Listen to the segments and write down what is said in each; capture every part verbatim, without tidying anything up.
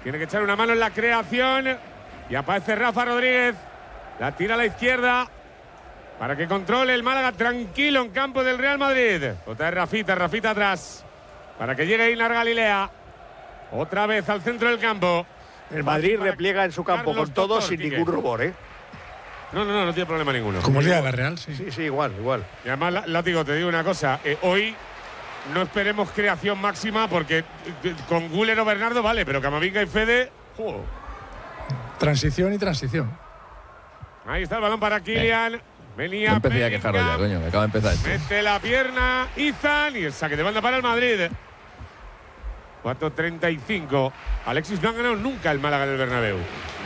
Tiene que echar una mano en la creación. Y aparece Rafa Rodríguez. La tira a la izquierda para que controle el Málaga tranquilo en campo del Real Madrid. Otra vez Rafita, Rafita atrás. Para que llegue Inar Galilea. Otra vez al centro del campo. El Madrid repliega en su campo Carlos con todo Doctor, sin Quique. ningún rubor, ¿eh? No, no, no, no tiene problema ninguno. Como el día de la Real, sí. Sí, sí, igual, igual. Y además, Látigo, te digo una cosa. Eh, hoy no esperemos creación máxima porque eh, con Güler o Bernardo vale, pero Camavinga y Fede… ¡oh! Transición y transición. Ahí está el balón para Kylian. Venía No empecé a quejarlo ya, coño, me acaba de empezar esto. Mete la pierna Izan y el saque de banda para el Madrid. cuatro treinta y cinco. Alexis no ha ganado nunca el Málaga en el Bernabéu.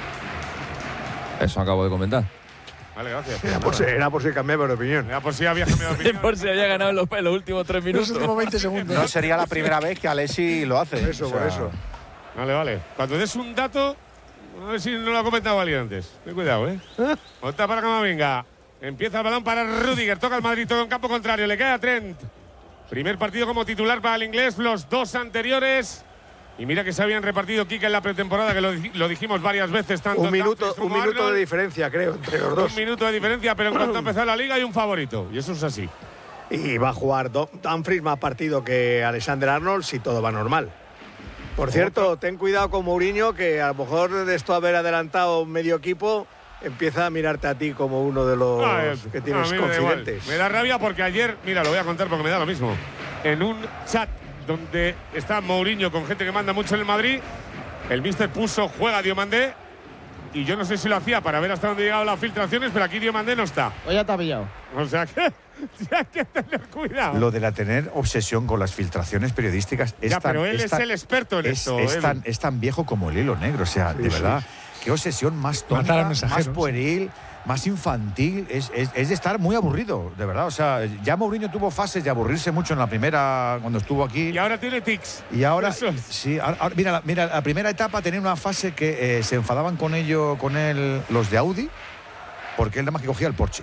Eso acabo de comentar. Vale, gracias. Era por si, era por si cambiaba de opinión. Era por si había cambiado de opinión. Por si había ganado en los, en los últimos tres minutos. Los últimos veinte segundos. No sería la primera vez que Alexis lo hace. Por eso, O sea, por eso. Vale, vale. Cuando des un dato, a ver si no lo ha comentado alguien antes. Ten cuidado, ¿eh? Otra para Camavinga. Empieza el balón para Rüdiger. Toca el Madrid todo en campo contrario. Le cae a Trent. Primer partido como titular para el inglés. Los dos anteriores. Y mira que se habían repartido Kike en la pretemporada, que lo, lo dijimos varias veces. Tanto Un minuto, Dumfries como un minuto Arnold. de diferencia, creo, entre los dos. Un minuto de diferencia, pero en cuanto a empezar la liga hay un favorito. Y eso es así. Y va a jugar Do- Dumfries más partido que Alexander Arnold si todo va normal. Por cierto, ten cuidado con Mourinho, que a lo mejor de esto haber adelantado medio equipo, empieza a mirarte a ti como uno de los Ah, eh, que no, tienes a mí me da igual. confidentes. Me da rabia porque ayer, mira, lo voy a contar porque me da lo mismo. En un chat donde está Mourinho con gente que manda mucho en el Madrid, el míster puso juega Diomandé y yo no sé si lo hacía para ver hasta dónde llegaban las filtraciones, pero aquí Diomandé no está. Hoy ya te ha pillado. O sea que hay que tener cuidado. Lo de la tener obsesión con las filtraciones periodísticas es ya, tan, pero él es es, tan- el experto en es, esto. es Edu. tan, es tan viejo como el hilo negro. O sea, de sí. verdad, qué obsesión más Matar tonta, al mensajero, más sí. pueril, más infantil. Es, es, es de estar muy aburrido, de verdad. O sea, ya Mourinho tuvo fases de aburrirse mucho en la primera, cuando estuvo aquí. Y ahora tiene tics. Y ahora, Eso es. sí, ahora- ahora- mira, la, mira, la primera etapa tenía una fase que eh, se enfadaban con ello, con él, los de Audi, porque él nada más que cogía el Porsche.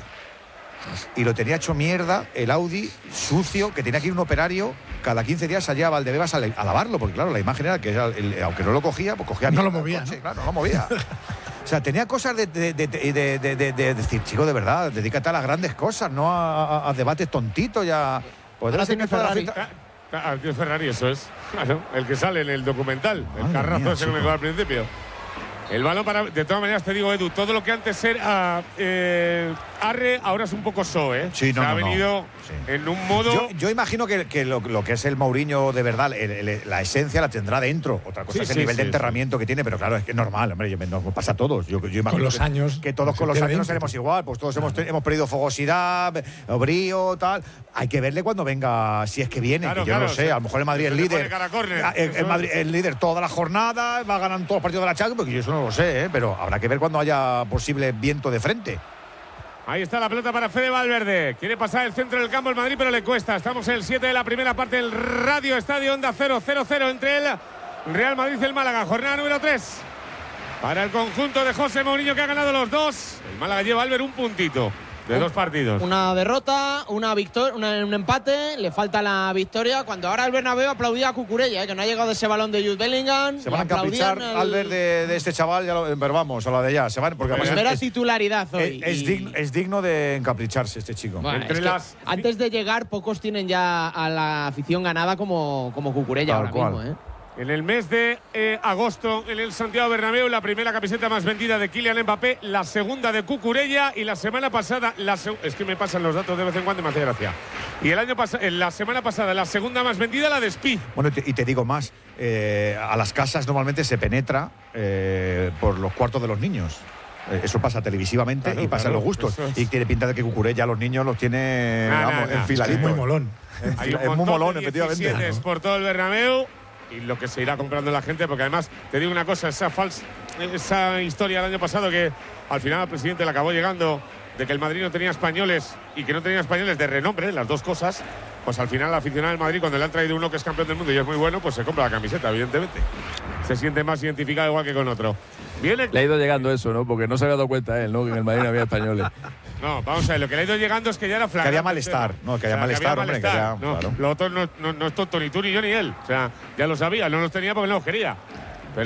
Y lo tenía hecho mierda, el Audi, sucio, que tenía que ir un operario, cada quince días allá a Valdebebas a, a lavarlo, porque claro, la imagen era que era el- aunque no lo cogía, pues cogía No mierda lo el movía, coche, ¿no? claro, no lo movía. O sea, tenía cosas de, de, de, de- de- de- de- de decir, chico, de verdad, dedícate a las grandes cosas, no a, a- a debates tontitos, ya. Podrás Ahora tiene tener toda la Ferrari. filtra- Ah, ah, tío Ferrari, eso es. Claro, el que sale en el documental. El Madre carrazo mía, ese que me chico. quedó al principio. El balón para. De todas maneras, te digo, Edu, todo lo que antes era eh, Arre, ahora es un poco So, ¿eh? Sí, no, Se ha no, no. venido Sí. en un modo. Yo, yo imagino que, que lo, lo que es el Mourinho de verdad, el- el- la esencia la tendrá dentro. Otra cosa Sí, es el sí, nivel sí, de enterramiento que tiene, pero claro, es que es normal, hombre, yo, me- nos pasa a todos. Yo, yo imagino los que, años, que todos se con los pierde años no ímpetu. seremos igual, pues todos hemos, te- hemos perdido fogosidad, brío, tal. Hay que verle cuando venga, si es que viene, Claro, que yo no claro, lo sé. se- A lo mejor el Madrid se es le pone líder. cara a córner, Ah, El, eso el es. Madrid es líder toda la jornada, va ganando todos los partidos de la Champions, porque yo eso no lo sé, ¿eh? Pero habrá que ver cuando haya posible viento de frente. Ahí está la pelota para Fede Valverde. Quiere pasar el centro del campo el Madrid, pero le cuesta. Estamos en el siete de la primera parte del Radio Estadio Onda cero cero cero entre el Real Madrid y el Málaga. Jornada número tres. Para el conjunto de José Mourinho, que ha ganado los dos. El Málaga lleva, Albert, un puntito de dos partidos. Una derrota, una victoria, un empate, le falta la victoria. Cuando ahora el Bernabéu aplaudía a Cucurella, ¿eh? Que no ha llegado ese balón de Jude Bellingham. Se y van a encaprichar aplaudían al ver de, de este chaval, ya lo, pero vamos, a la de ya. Se van, porque además Primera es- es- titularidad hoy. Es, es y- digno, es digno de encapricharse este chico. Bueno, Entre es que las- antes de llegar, pocos tienen ya a la afición ganada como, como Cucurella Tal ahora cual. mismo, ¿eh? En el mes de eh, agosto, en el Santiago Bernabéu, la primera camiseta más vendida de Kylian Mbappé, la segunda de Cucurella y la semana pasada, la seg- es que me pasan los datos de vez en cuando y me hace gracia. Y el año pasado, la semana pasada, la segunda más vendida, la de Spi. Bueno, te- y te digo más, eh, a las casas normalmente se penetra eh, por los cuartos de los niños. Eh, Eso pasa televisivamente Claro, y pasa en claro, los gustos. eso es. Y tiene pinta de que Cucurella a los niños los tiene Nah, vamos, nah, nah. enfiladitos. Es muy molón. Hay un Es muy montón molón, de efectivamente. diecisiete Claro. por todo el Bernabéu y lo que se irá comprando la gente, porque además te digo una cosa, esa falsa, esa historia del año pasado que al final al presidente le acabó llegando de que el Madrid no tenía españoles y que no tenía españoles de renombre, las dos cosas, pues al final el aficionado del Madrid, cuando le han traído uno que es campeón del mundo y es muy bueno, pues se compra la camiseta, evidentemente. Se siente más identificado igual que con otro. Viene… Le ha ido llegando eso, ¿no? Porque no se había dado cuenta él, ¿no? Que en el Madrid no había españoles. No, vamos a ver, lo que le ha ido llegando es que ya era flagrante. había malestar, el tema. no, que había malestar, hombre, que había- No, claro. lo otro no, no, no es tonto ni tú, ni yo, ni él. O sea, ya lo sabía, no los tenía porque no los quería.